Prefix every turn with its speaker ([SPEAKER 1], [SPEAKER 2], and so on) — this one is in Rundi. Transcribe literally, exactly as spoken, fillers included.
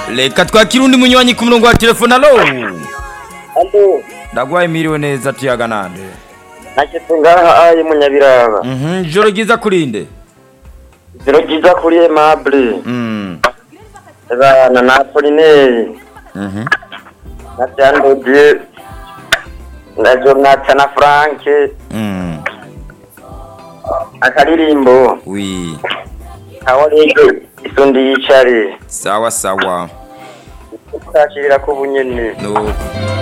[SPEAKER 1] Reka twakira undi munywanyi ku murongo wa telefone. Alo.
[SPEAKER 2] Alo.
[SPEAKER 1] Ndagwaye miriwe neza tuyaga nande.
[SPEAKER 2] Nakitse ngaha ayi munyabiraba.
[SPEAKER 1] Mhm, joro giza kurinde.
[SPEAKER 2] Joro giza kuri Aimable.
[SPEAKER 1] Mhm.
[SPEAKER 2] Bana na Apollinaire.
[SPEAKER 1] Mhm.
[SPEAKER 2] Na Cyandodiye. Na Jonathan na Frank.
[SPEAKER 1] Mhm.
[SPEAKER 2] Akaririmbo.
[SPEAKER 1] Oui.
[SPEAKER 2] Awalege isundi yicare.
[SPEAKER 1] Sawa sawa.
[SPEAKER 2] Ukashira ko bunyene.
[SPEAKER 1] No.